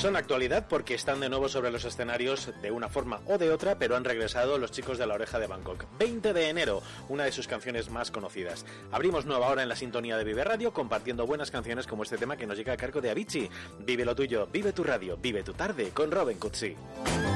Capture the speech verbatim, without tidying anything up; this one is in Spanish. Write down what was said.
Son actualidad porque están de nuevo sobre los escenarios de una forma o de otra, pero han regresado los chicos de La Oreja de Bangkok. veinte de enero, una de sus canciones más conocidas. Abrimos nueva hora en la sintonía de Vive Radio, compartiendo buenas canciones como este tema que nos llega a cargo de Avicii. Vive lo tuyo, vive tu radio, vive tu tarde con Robin Cutsi.